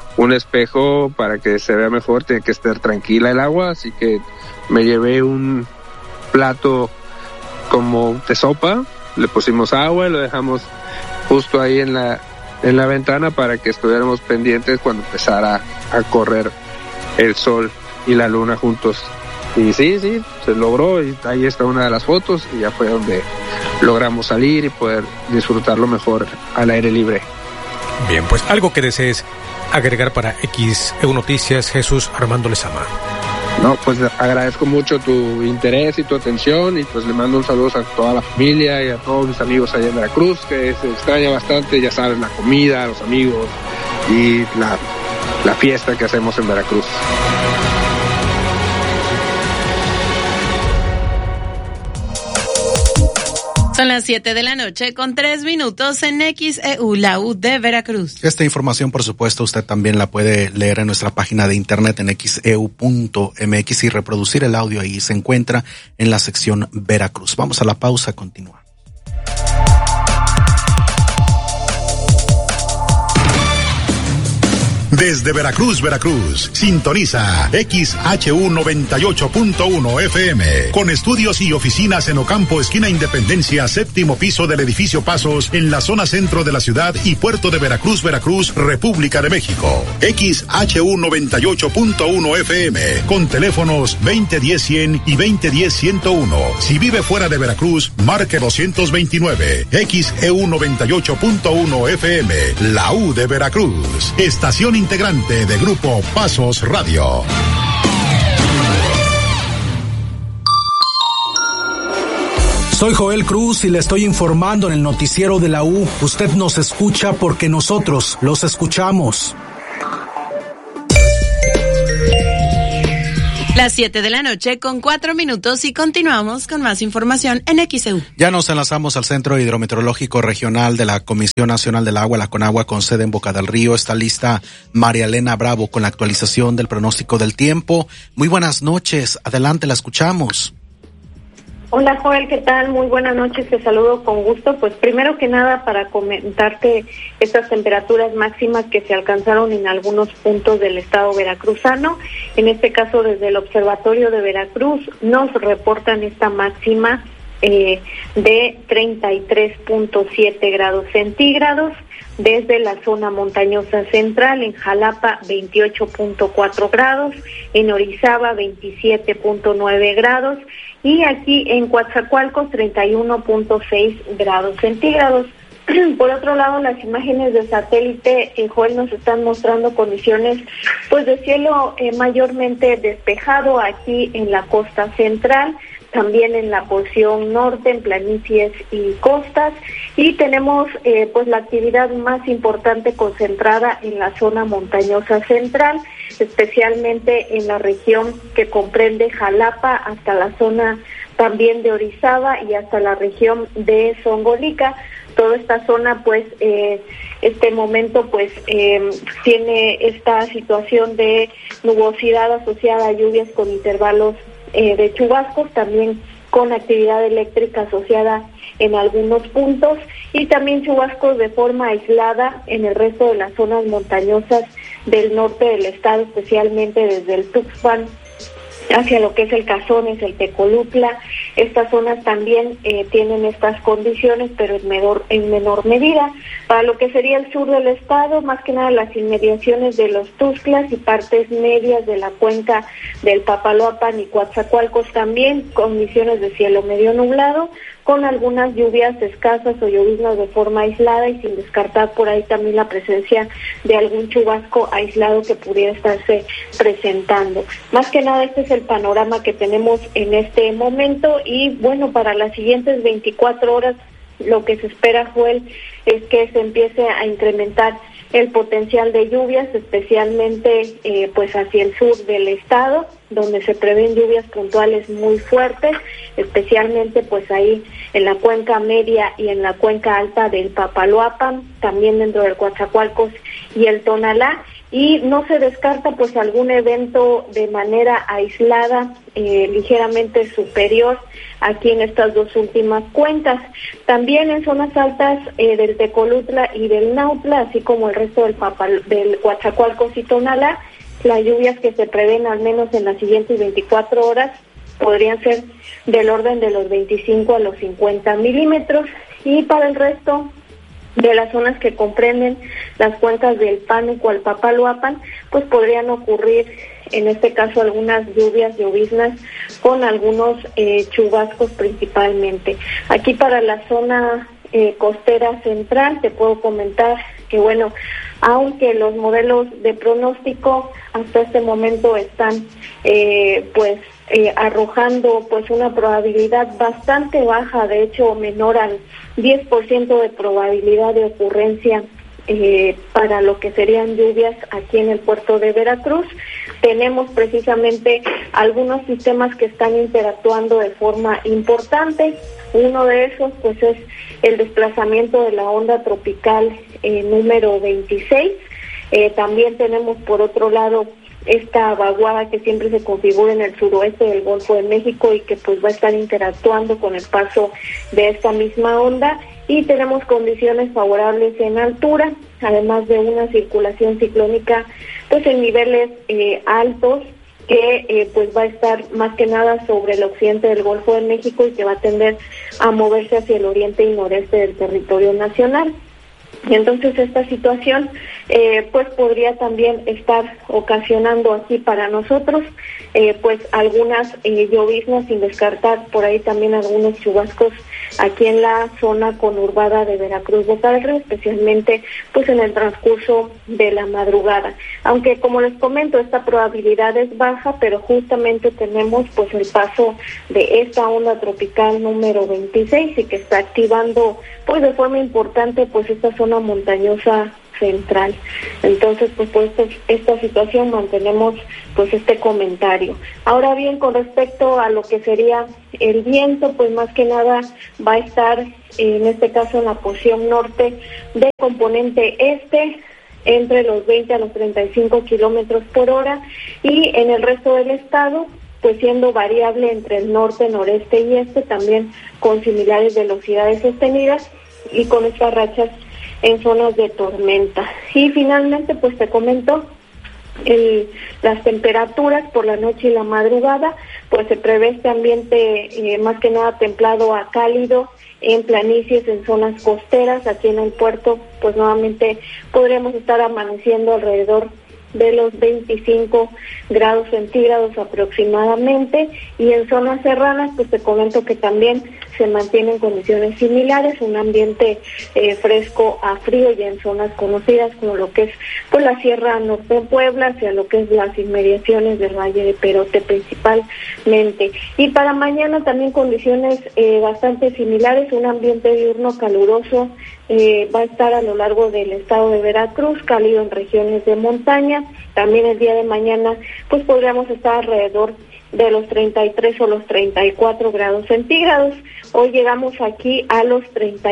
espejo para que se vea mejor, tiene que estar tranquila el agua, así que me llevé un plato como de sopa, le pusimos agua y lo dejamos justo ahí en la ventana para que estuviéramos pendientes cuando empezara a correr el sol y la luna juntos. Y sí, se logró, y ahí está una de las fotos, y ya fue donde logramos salir y poder disfrutarlo mejor al aire libre. Bien, pues algo que desees agregar para XEU Noticias, Jesús Armando Lezama. No, pues agradezco mucho tu interés y tu atención, y pues le mando un saludo a toda la familia y a todos mis amigos allá en Veracruz, que se extraña bastante, ya sabes, la comida, los amigos y la fiesta que hacemos en Veracruz. Son las 7 de la noche con 3 minutos en XEU, la U de Veracruz. Esta información, por supuesto, usted también la puede leer en nuestra página de internet en xeu.mx y reproducir el audio. Ahí se encuentra en la sección Veracruz. Vamos a la pausa, continúa. Desde Veracruz, sintoniza XHU 98.1 FM, con estudios y oficinas en Ocampo, esquina Independencia, séptimo piso del edificio Pasos, en la zona centro de la ciudad y puerto de Veracruz, República de México. XHU 98.1 FM, con teléfonos 2010-100 y 2010-101. Si vive fuera de Veracruz, marque 229. XEU 98.1 FM, la U de Veracruz. Estación integrante de Grupo Pasos Radio. Soy Joel Cruz y le estoy informando en el noticiero de la U. Usted nos escucha porque nosotros los escuchamos. Las 7:04 p.m. y continuamos con más información en XEU. Ya nos enlazamos al Centro Hidrometeorológico Regional de la Comisión Nacional del Agua, la CONAGUA, con sede en Boca del Río. Está lista María Elena Bravo con la actualización del pronóstico del tiempo. Muy buenas noches, adelante, la escuchamos. Hola Joel, ¿qué tal? Muy buenas noches, te saludo con gusto. Pues primero que nada para comentarte estas temperaturas máximas que se alcanzaron en algunos puntos del estado veracruzano. En este caso desde el Observatorio de Veracruz nos reportan esta máxima de 33.7 grados centígrados. Desde la zona montañosa central, en Jalapa 28.4 grados, en Orizaba 27.9 grados y aquí en Coatzacoalcos 31.6 grados centígrados. Por otro lado, las imágenes de satélite, Joel, nos están mostrando condiciones pues de cielo mayormente despejado aquí en la costa central, también en la porción norte, en planicies y costas, y tenemos pues la actividad más importante concentrada en la zona montañosa central, especialmente en la región que comprende Jalapa hasta la zona también de Orizaba y hasta la región de Zongolica. Toda esta zona pues este momento pues tiene esta situación de nubosidad asociada a lluvias con intervalos de chubascos, también con actividad eléctrica asociada en algunos puntos y también chubascos de forma aislada en el resto de las zonas montañosas del norte del estado, especialmente desde el Tuxpan hacia lo que es el Cazones, el Tecolutla. Estas zonas también tienen estas condiciones, pero en menor medida. Para lo que sería el sur del estado, más que nada las inmediaciones de los Tuxtlas y partes medias de la cuenca del Papaloapan y Coatzacoalcos también, condiciones de cielo medio nublado, con algunas lluvias escasas o lloviznas de forma aislada y sin descartar por ahí también la presencia de algún chubasco aislado que pudiera estarse presentando. Más que nada este es el panorama que tenemos en este momento y bueno, para las siguientes 24 horas lo que se espera, Joel, es que se empiece a incrementar el potencial de lluvias, especialmente pues hacia el sur del estado, donde se prevén lluvias puntuales muy fuertes, especialmente pues ahí en la cuenca media y en la cuenca alta del Papaloapan, también dentro del Coatzacoalcos y el Tonalá, y no se descarta pues algún evento de manera aislada, ligeramente superior aquí en estas dos últimas cuencas. También en zonas altas del Tecolutla y del Nautla, así como el resto del Coatzacoalcos y Tonalá, las lluvias que se prevén al menos en las siguientes 24 horas podrían ser del orden de los 25 a los 50 milímetros y para el resto de las zonas que comprenden las cuencas del Pánuco al Papaloapan, pues podrían ocurrir en este caso algunas lloviznas con algunos chubascos principalmente. Aquí para la zona costera central te puedo comentar que bueno, aunque los modelos de pronóstico hasta este momento están arrojando pues una probabilidad bastante baja, de hecho menor al 10% de probabilidad de ocurrencia para lo que serían lluvias aquí en el puerto de Veracruz. Tenemos precisamente algunos sistemas que están interactuando de forma importante. Uno de esos pues es el desplazamiento de la onda tropical número 26. También tenemos por otro lado esta vaguada que siempre se configura en el suroeste del Golfo de México y que pues va a estar interactuando con el paso de esta misma onda, y tenemos condiciones favorables en altura, además de una circulación ciclónica pues en niveles altos que pues va a estar más que nada sobre el occidente del Golfo de México y que va a tender a moverse hacia el oriente y noreste del territorio nacional. Y entonces esta situación pues podría también estar ocasionando aquí para nosotros pues algunas lloviznas, sin descartar por ahí también algunos chubascos aquí en la zona conurbada de Veracruz, Boca del Río, especialmente pues en el transcurso de la madrugada. Aunque como les comento, esta probabilidad es baja, pero justamente tenemos pues el paso de esta onda tropical número 26 y que está activando pues de forma importante pues esta zona montañosa central. Entonces, pues esta situación mantenemos pues este comentario. Ahora bien, con respecto a lo que sería el viento, pues más que nada va a estar en este caso en la porción norte de componente este, entre los 20 a los 35 kilómetros por hora, y en el resto del estado pues siendo variable entre el norte, noreste y este, también con similares velocidades sostenidas y con estas rachas en zonas de tormenta. Y finalmente, pues te comento, las temperaturas por la noche y la madrugada, pues se prevé este ambiente más que nada templado a cálido en planicies, en zonas costeras. Aquí en el puerto, pues nuevamente podremos estar amaneciendo alrededor de los 25 grados centígrados aproximadamente, y en zonas serranas pues te comento que también se mantienen condiciones similares, un ambiente fresco a frío ya en zonas conocidas como lo que es pues la Sierra Norte de Puebla, hacia lo que es las inmediaciones del Valle de Perote principalmente. Y para mañana también condiciones bastante similares, un ambiente diurno caluroso va a estar a lo largo del estado de Veracruz, cálido en regiones de montaña. También el día de mañana pues podríamos estar alrededor de los 33 o los 34 grados centígrados. Hoy llegamos aquí a los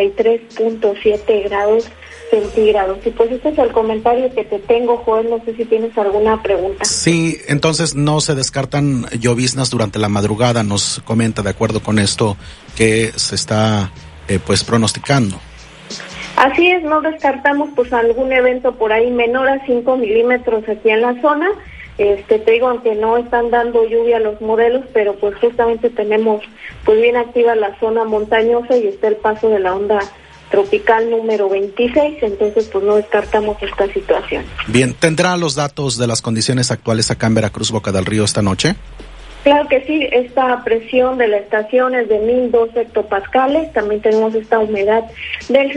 33.7 grados centígrados. Y pues este es el comentario que te tengo, Joel, no sé si tienes alguna pregunta. Sí, entonces no se descartan lloviznas durante la madrugada, nos comenta, de acuerdo con esto que se está pues pronosticando. Así es, no descartamos pues algún evento por ahí menor a 5 milímetros aquí en la zona. Te digo, aunque no están dando lluvia los modelos, pero pues justamente tenemos pues bien activa la zona montañosa y está el paso de la onda tropical número 26, entonces pues no descartamos esta situación. Bien, ¿tendrá los datos de las condiciones actuales acá en Veracruz, Boca del Río, esta noche? Claro que sí, esta presión de la estación es de 1002 hectopascales, también tenemos esta humedad del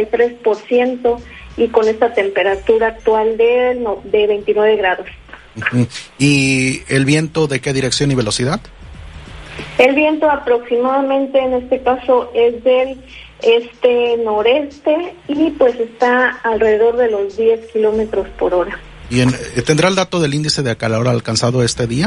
73% y con esta temperatura actual de 29 grados. Uh-huh. ¿Y el viento de qué dirección y velocidad? El viento aproximadamente en este caso es del este-noreste y pues está alrededor de los 10 kilómetros por hora. ¿Y tendrá el dato del índice de calor alcanzado este día?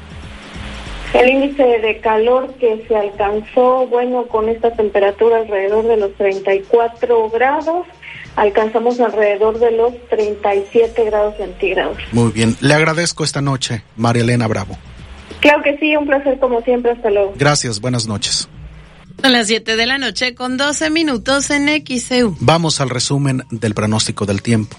El índice de calor que se alcanzó, bueno, con esta temperatura alrededor de los 34 grados, alcanzamos alrededor de los 37 grados centígrados. Muy bien, le agradezco esta noche, María Elena Bravo. Claro que sí, un placer como siempre, hasta luego. Gracias, buenas noches. Son las 7 de la noche con 12 minutos en XEU. Vamos al resumen del pronóstico del tiempo.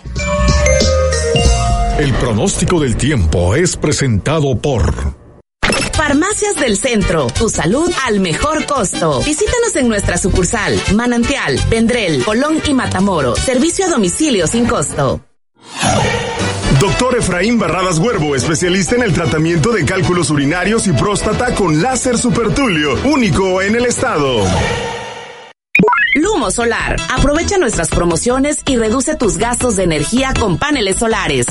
El pronóstico del tiempo es presentado por Farmacias del Centro, tu salud al mejor costo. Visítanos en nuestra sucursal, Manantial, Vendrell, Colón y Matamoros. Servicio a domicilio sin costo. Doctor Efraín Barradas Huervo, especialista en el tratamiento de cálculos urinarios y próstata con láser supertulio, único en el estado. Lumo Solar. Aprovecha nuestras promociones y reduce tus gastos de energía con paneles solares.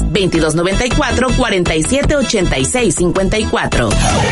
2294-478654.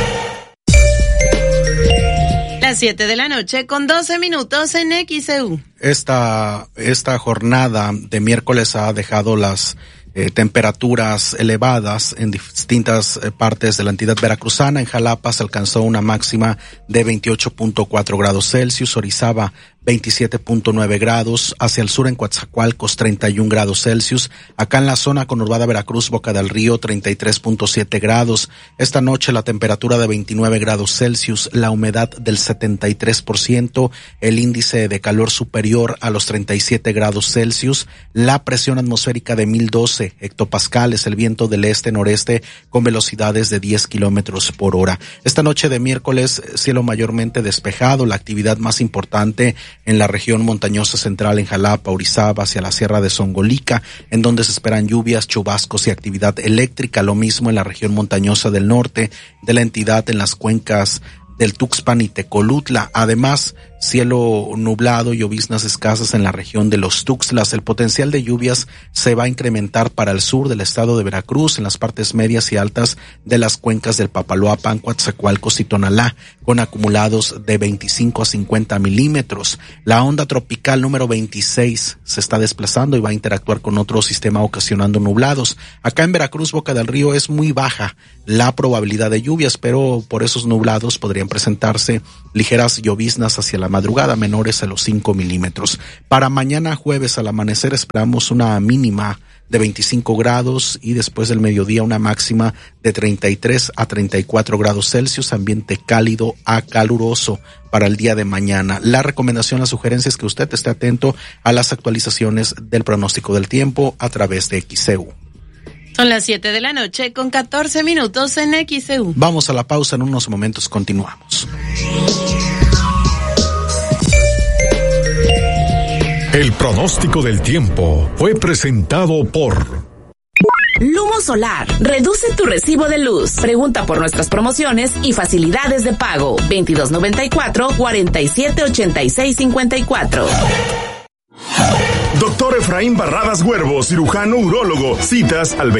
Las 7 de la noche con 12 minutos en XEU. Esta jornada de miércoles ha dejado las temperaturas elevadas en distintas partes de la entidad veracruzana. En Jalapa se alcanzó una máxima de 28.4 grados Celsius, Orizaba 27.9 grados, hacia el sur en Coatzacoalcos 31 grados Celsius, acá en la zona conurbada Veracruz, Boca del Río 33.7 grados, esta noche la temperatura de 29 grados Celsius, la humedad del 73%, el índice de calor superior a los 37 grados Celsius, la presión atmosférica de 1012 hectopascales, el viento del este-noreste con velocidades de 10 kilómetros por hora. Esta noche de miércoles, cielo mayormente despejado, la actividad más importante en la región montañosa central en Jalapa, Orizaba, hacia la Sierra de Songolica, en donde se esperan lluvias, chubascos y actividad eléctrica, lo mismo en la región montañosa del norte de la entidad, en las cuencas del Tuxpan y Tecolutla. Además, cielo nublado, lloviznas escasas en la región de los Tuxtlas. El potencial de lluvias se va a incrementar para el sur del estado de Veracruz, en las partes medias y altas de las cuencas del Papaloapan, Coatzacoalcos y Tonalá, con acumulados de 25 a 50 milímetros. La onda tropical número 26 se está desplazando y va a interactuar con otro sistema ocasionando nublados. Acá en Veracruz, Boca del Río, es muy baja la probabilidad de lluvias, pero por esos nublados podrían presentarse ligeras lloviznas hacia la madrugada, menores a los 5 milímetros. Para mañana jueves al amanecer esperamos una mínima de 25 grados y después del mediodía una máxima de 33 a 34 grados Celsius, ambiente cálido a caluroso para el día de mañana. La recomendación, la sugerencia es que usted esté atento a las actualizaciones del pronóstico del tiempo a través de XCU. Son las 7 de la noche con 14 minutos en XCU. Vamos a la pausa, en unos momentos continuamos. El pronóstico del tiempo fue presentado por Lumo Solar. Reduce tu recibo de luz. Pregunta por nuestras promociones y facilidades de pago. 2294-478654. Doctor Efraín Barradas Huervo, cirujano urólogo. Citas al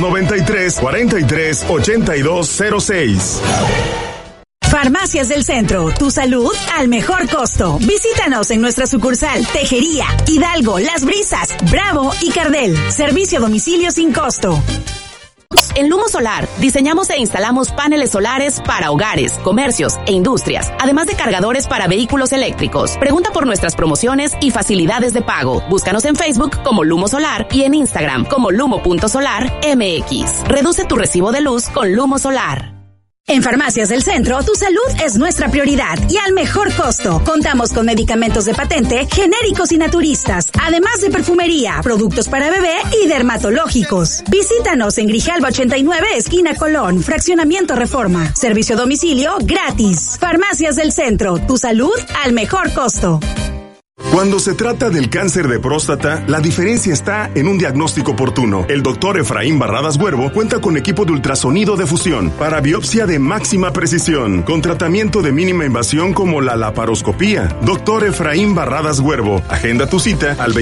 2293-438206. Farmacias del Centro, tu salud al mejor costo. Visítanos en nuestra sucursal Tejería, Hidalgo, Las Brisas, Bravo y Cardel. Servicio a domicilio sin costo. En Lumo Solar, diseñamos e instalamos paneles solares para hogares, comercios e industrias, además de cargadores para vehículos eléctricos. Pregunta por nuestras promociones y facilidades de pago. Búscanos en Facebook como Lumo Solar y en Instagram como lumo.solarmx. Reduce tu recibo de luz con Lumo Solar. En Farmacias del Centro, tu salud es nuestra prioridad y al mejor costo. Contamos con medicamentos de patente, genéricos y naturistas, además de perfumería, productos para bebé y dermatológicos. Visítanos en Grijalba 89, esquina Colón, Fraccionamiento Reforma. Servicio a domicilio gratis. Farmacias del Centro, tu salud al mejor costo. Cuando se trata del cáncer de próstata, la diferencia está en un diagnóstico oportuno. El doctor Efraín Barradas Huervo cuenta con equipo de ultrasonido de fusión para biopsia de máxima precisión, con tratamiento de mínima invasión como la laparoscopía. Doctor Efraín Barradas Huervo, agenda tu cita al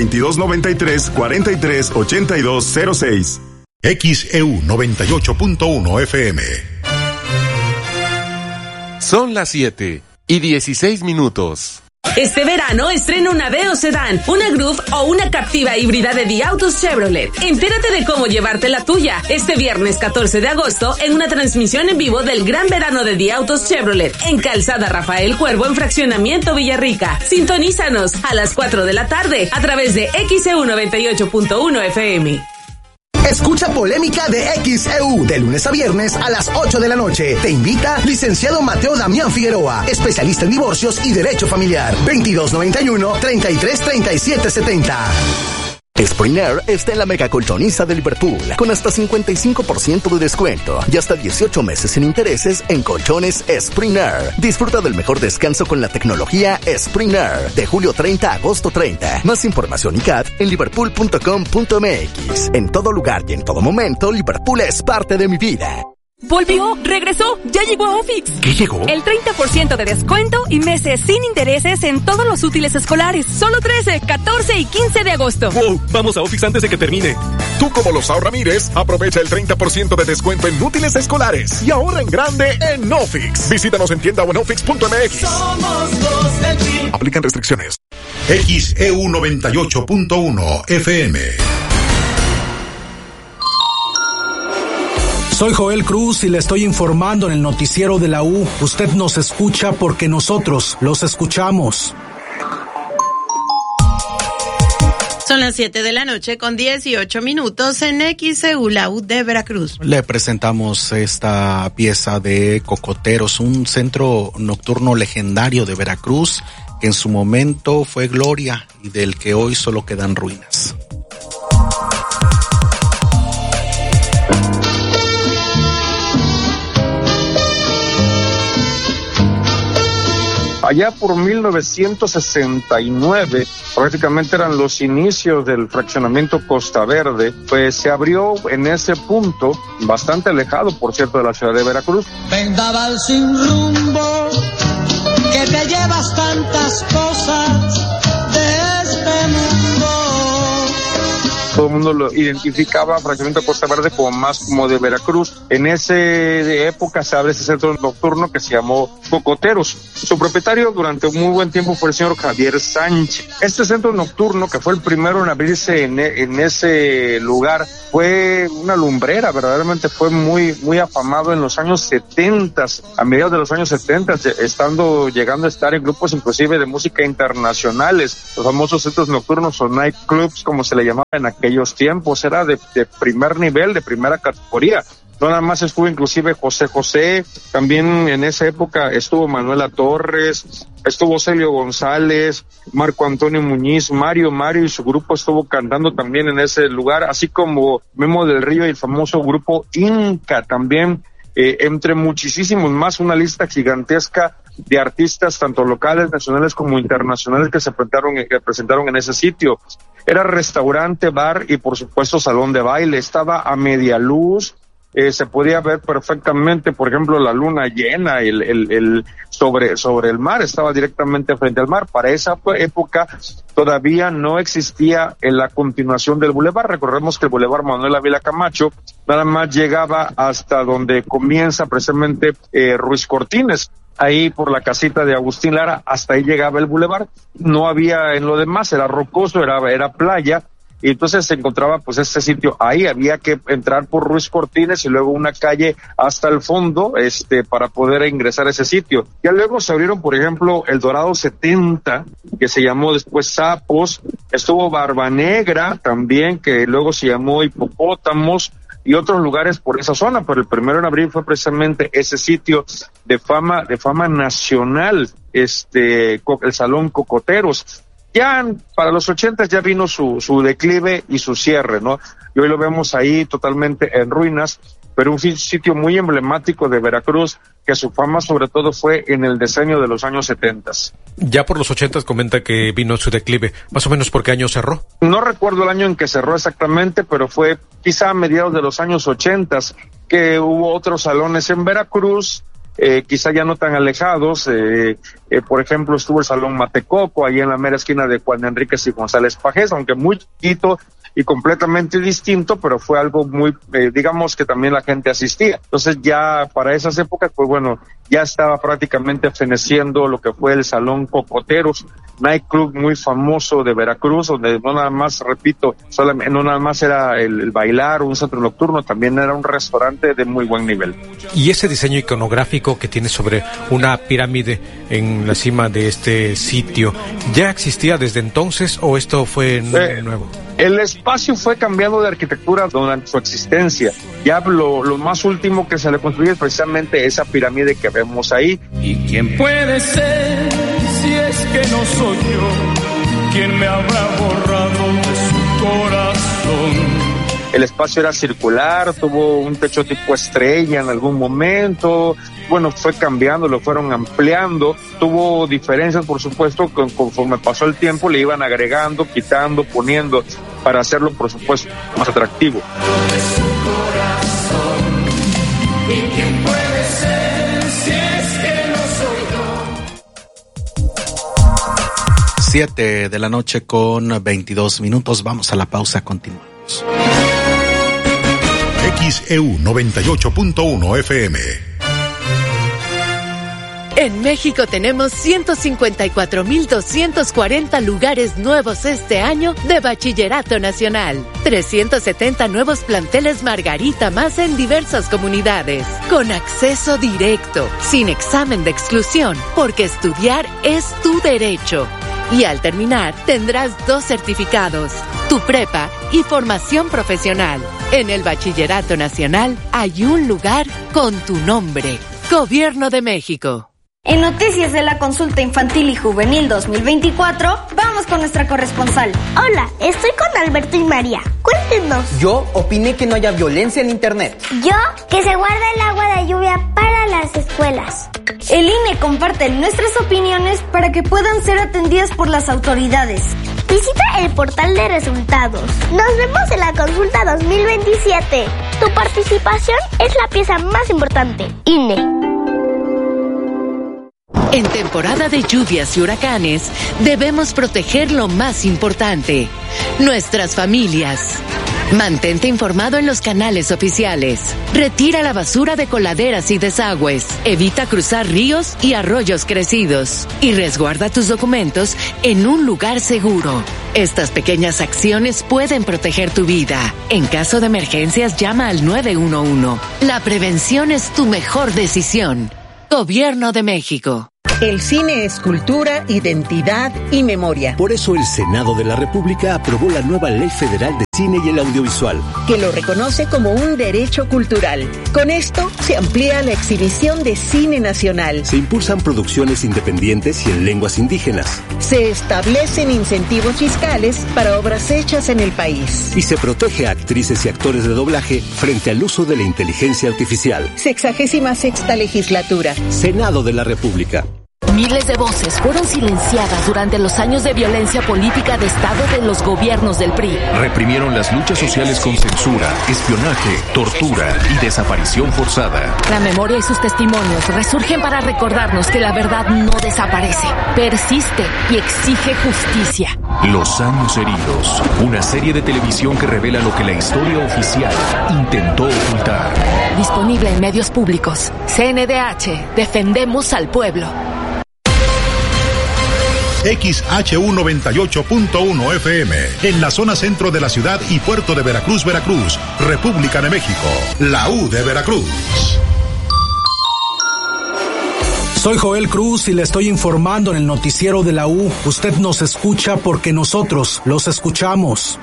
2293-438206. XEU 98.1 FM. Son las 7:16. Este verano estrena una Aveo Sedán, una Groove o una Captiva híbrida de Diautos Chevrolet. Entérate de cómo llevarte la tuya este viernes 14 de agosto en una transmisión en vivo del Gran Verano de Diautos Chevrolet en Calzada Rafael Cuervo en Fraccionamiento Villarrica. Sintonízanos a las 4 de la tarde a través de XEU 98.1 FM. Escucha Polémica de XEU de lunes a viernes a las 8 de la noche. Te invita licenciado Mateo Damián Figueroa, especialista en divorcios y derecho familiar. 2291-333770. Spring Air está en la mega colchoniza de Liverpool, con hasta 55% de descuento y hasta 18 meses sin intereses en colchones Spring Air. Disfruta del mejor descanso con la tecnología Spring Air, de julio 30 a agosto 30. Más información y CAT en liverpool.com.mx. En todo lugar y en todo momento, Liverpool es parte de mi vida. ¡Volvió! ¡Regresó! ¡Ya llegó a Ofix! ¿Qué llegó? El 30% de descuento y meses sin intereses en todos los útiles escolares. Solo 13, 14 y 15 de agosto. ¡Wow! Vamos a Ofix antes de que termine. Tú, como los Ramírez, aprovecha el 30% de descuento en útiles escolares y ahorra en grande en Ofix. Visítanos en tienda o en ofix.mx. Somos los del PRI. Aplican restricciones. XEU 98.1 FM. Soy Joel Cruz y le estoy informando en el noticiero de la U. Usted nos escucha porque nosotros los escuchamos. Son las 7 de la noche con 18 minutos en XEU, la U de Veracruz. Le presentamos esta pieza de Cocoteros, un centro nocturno legendario de Veracruz que en su momento fue gloria y del que hoy solo quedan ruinas. Allá por 1969, prácticamente eran los inicios del fraccionamiento Costa Verde, pues se abrió en ese punto, bastante alejado, por cierto, de la ciudad de Veracruz. Vendaval sin rumbo, que te llevas tantas cosas de este mundo. Todo el mundo lo identificaba Fraccionamiento Costa Verde como más como de Veracruz. En esa época se abre ese centro nocturno que se llamó Cocoteros. Su propietario durante un muy buen tiempo fue el señor Javier Sánchez. Este centro nocturno, que fue el primero en abrirse en ese lugar, fue una lumbrera, verdaderamente fue muy afamado en los años 70, a mediados de los años 70, llegando a estar en grupos inclusive de música internacionales, los famosos centros nocturnos o nightclubs, como se le llamaba en aquellos tiempos. Era de primer nivel, de primera categoría. No nada más estuvo inclusive José José, también en esa época estuvo Manuela Torres, estuvo Celio González, Marco Antonio Muñiz, Mario y su grupo estuvo cantando también en ese lugar, así como Memo del Río y el famoso grupo Inca también, entre muchísimos más, una lista gigantesca de artistas tanto locales, nacionales como internacionales que se presentaron en ese sitio. Era restaurante, bar y por supuesto salón de baile, estaba a media luz. Se podía ver perfectamente, por ejemplo, la luna llena, sobre el mar, estaba directamente frente al mar. Para esa época todavía no existía la continuación del bulevar. Recordemos que el bulevar Manuel Ávila Camacho nada más llegaba hasta donde comienza precisamente Ruiz Cortines. Ahí por la casita de Agustín Lara, hasta ahí llegaba el bulevar. No había en lo demás, era rocoso, era playa. Y entonces se encontraba pues este sitio, ahí había que entrar por Ruiz Cortines y luego una calle hasta el fondo, para poder ingresar a ese sitio. Ya luego se abrieron, por ejemplo, el Dorado 70, que se llamó después Sapos, estuvo Barba Negra también, que luego se llamó Hipopótamos, y otros lugares por esa zona, pero el primero en abrir fue precisamente ese sitio de fama nacional, el Salón Cocoteros. Ya para los 80 ya vino su declive y su cierre, ¿no? Y hoy lo vemos ahí totalmente en ruinas, pero un sitio muy emblemático de Veracruz, que su fama sobre todo fue en el decenio de los años 70. Ya por los 80 comenta que vino su declive, más o menos ¿por qué año cerró? No recuerdo el año en que cerró exactamente, pero fue quizá a mediados de los años 80 que hubo otros salones en Veracruz, quizá ya no tan alejados, por ejemplo estuvo el Salón Matecoco, ahí en la mera esquina de Juan Enríquez y González Pajés, aunque muy chiquito y completamente distinto, pero fue algo muy, digamos que también la gente asistía. Entonces ya para esas épocas, pues bueno, ya estaba prácticamente feneciendo lo que fue el Salón Cocoteros, nightclub muy famoso de Veracruz, donde no nada más, repito, no nada más era el bailar o un centro nocturno, también era un restaurante de muy buen nivel. Y ese diseño iconográfico que tiene sobre una pirámide en la cima de este sitio, ¿ya existía desde entonces o esto fue nuevo? El espacio fue cambiando de arquitectura durante su existencia. Ya lo más último que se le construyó es precisamente esa pirámide que vemos ahí. ¿Y quién puede ser si es que no soy yo? ¿Quién me habrá borrado de su corazón? El espacio era circular, tuvo un techo tipo estrella en algún momento. Bueno, fue cambiando, lo fueron ampliando, tuvo diferencias, por supuesto, conforme pasó el tiempo le iban agregando, quitando, poniendo, para hacerlo, por supuesto, más atractivo. ¿Y quién puede ser si es que no soy yo? 7 de la noche con 22 minutos, vamos a la pausa, continuamos. XEU 98.1 FM. En México tenemos 154,240 lugares nuevos este año de Bachillerato Nacional. 370 nuevos planteles Margarita más en diversas comunidades. Con acceso directo, sin examen de exclusión, porque estudiar es tu derecho. Y al terminar, tendrás 2 certificados, tu prepa y formación profesional. En el Bachillerato Nacional hay un lugar con tu nombre. Gobierno de México. En Noticias de la Consulta Infantil y Juvenil 2024, vamos con nuestra corresponsal. Hola, estoy con Alberto y María. Cuéntenos. Yo opiné que no haya violencia en Internet. Yo, que se guarda el agua de lluvia para las escuelas. El INE comparte nuestras opiniones para que puedan ser atendidas por las autoridades. Visita el portal de resultados. Nos vemos en la Consulta 2027. Tu participación es la pieza más importante. INE. En temporada de lluvias y huracanes, debemos proteger lo más importante, nuestras familias. Mantente informado en los canales oficiales. Retira la basura de coladeras y desagües. Evita cruzar ríos y arroyos crecidos. Y resguarda tus documentos en un lugar seguro. Estas pequeñas acciones pueden proteger tu vida. En caso de emergencias, llama al 911. La prevención es tu mejor decisión. Gobierno de México. El cine es cultura, identidad y memoria. Por eso el Senado de la República aprobó la nueva Ley Federal de Cine y el Audiovisual, que lo reconoce como un derecho cultural. Con esto se amplía la exhibición de cine nacional. Se impulsan producciones independientes y en lenguas indígenas. Se establecen incentivos fiscales para obras hechas en el país. Y se protege a actrices y actores de doblaje frente al uso de la inteligencia artificial. 66ª legislatura. Senado de la República. Miles de voces fueron silenciadas durante los años de violencia política de Estado de los gobiernos del PRI. Reprimieron las luchas sociales con censura, espionaje, tortura y desaparición forzada. La memoria y sus testimonios resurgen para recordarnos que la verdad no desaparece, persiste y exige justicia. Los años heridos, una serie de televisión que revela lo que la historia oficial intentó ocultar. Disponible en medios públicos. CNDH, defendemos al pueblo. XHU 98.1 FM, en la zona centro de la ciudad y puerto de Veracruz, Veracruz, República de México, la U de Veracruz. Soy Joel Cruz y le estoy informando en el noticiero de la U. Usted nos escucha porque nosotros los escuchamos.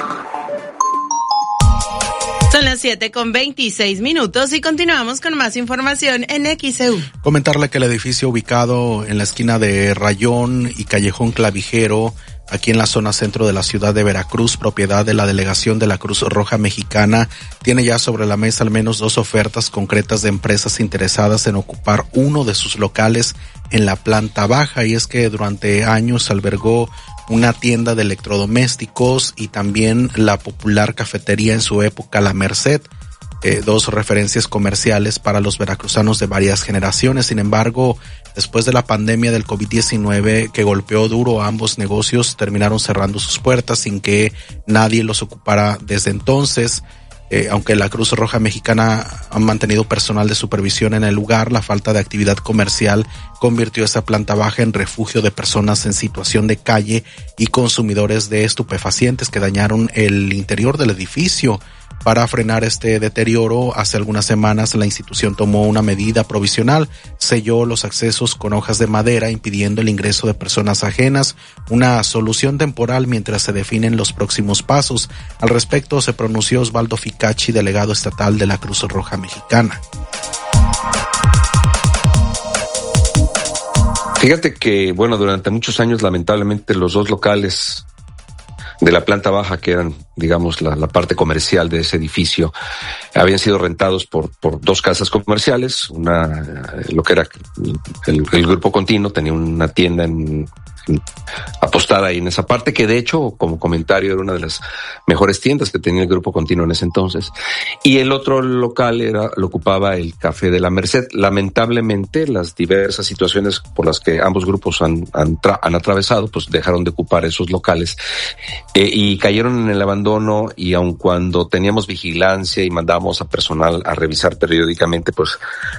Son las 7:26 y continuamos con más información en XEU. Comentarle que el edificio ubicado en la esquina de Rayón y Callejón Clavijero, aquí en la zona centro de la ciudad de Veracruz, propiedad de la delegación de la Cruz Roja Mexicana, tiene ya sobre la mesa al menos 2 ofertas concretas de empresas interesadas en ocupar uno de sus locales en la planta baja, y es que durante años albergó una tienda de electrodomésticos y también la popular cafetería en su época La Merced, 2 referencias comerciales para los veracruzanos de varias generaciones. Sin embargo, después de la pandemia del COVID-19 que golpeó duro a ambos negocios, terminaron cerrando sus puertas sin que nadie los ocupara desde entonces. Aunque la Cruz Roja Mexicana ha mantenido personal de supervisión en el lugar, la falta de actividad comercial convirtió esa planta baja en refugio de personas en situación de calle y consumidores de estupefacientes que dañaron el interior del edificio. Para frenar este deterioro, hace algunas semanas la institución tomó una medida provisional, selló los accesos con hojas de madera impidiendo el ingreso de personas ajenas, una solución temporal mientras se definen los próximos pasos. Al respecto se pronunció Osvaldo Ficacci, delegado estatal de la Cruz Roja Mexicana. Fíjate que, bueno, durante muchos años lamentablemente los 2 locales de la planta baja, que eran, digamos, la parte comercial de ese edificio, habían sido rentados por 2 casas comerciales. Una, lo que era el Grupo Continuo, tenía una tienda apostada ahí en esa parte, que de hecho, como comentario, era una de las mejores tiendas que tenía el Grupo Continuo en ese entonces. Y el otro local lo ocupaba el Café de la Merced. Lamentablemente, las diversas situaciones por las que ambos grupos han atravesado, pues dejaron de ocupar esos locales y cayeron en el abandono. Y aun cuando teníamos vigilancia y mandábamos a personal a revisar periódicamente, pues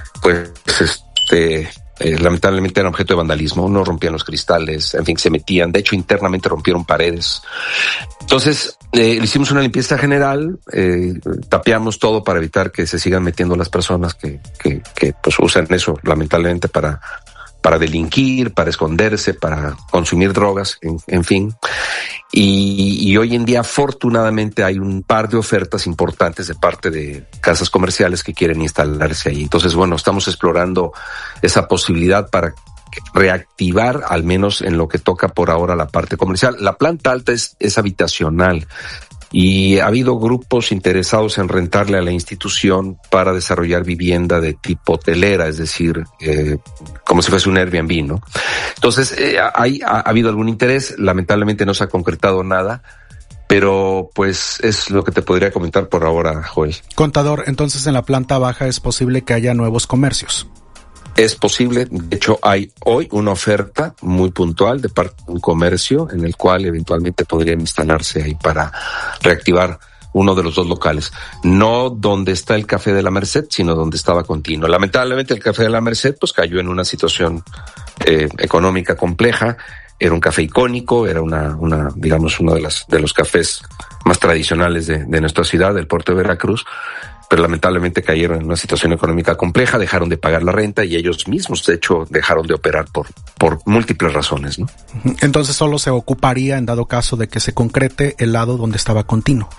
lamentablemente era objeto de vandalismo, no rompían los cristales, en fin, se metían, de hecho internamente rompieron paredes. Entonces, le hicimos una limpieza general, tapiamos todo para evitar que se sigan metiendo las personas que pues usan eso lamentablemente para delinquir, para esconderse, para consumir drogas, en fin. Y hoy en día, afortunadamente, hay un par de ofertas importantes de parte de casas comerciales que quieren instalarse ahí. Entonces, bueno, estamos explorando esa posibilidad para reactivar, al menos en lo que toca por ahora, la parte comercial. La planta alta es habitacional. Y ha habido grupos interesados en rentarle a la institución para desarrollar vivienda de tipo hotelera, es decir, como si fuese un Airbnb, ¿no? Entonces, ha habido algún interés, lamentablemente no se ha concretado nada, pero pues es lo que te podría comentar por ahora, Joel. Contador, entonces en la planta baja es posible que haya nuevos comercios. Es posible, de hecho hay hoy una oferta muy puntual de parte de un comercio en el cual eventualmente podrían instalarse ahí para reactivar uno de los dos locales. No donde está el Café de la Merced, sino donde estaba Continuo. Lamentablemente el Café de la Merced pues cayó en una situación económica compleja. Era un café icónico, era digamos uno de los cafés más tradicionales de nuestra ciudad, del puerto de Veracruz. Pero lamentablemente cayeron en una situación económica compleja, dejaron de pagar la renta y ellos mismos, de hecho, dejaron de operar por múltiples razones, ¿no? Entonces solo se ocuparía en dado caso de que se concrete el lado donde estaba Continuo.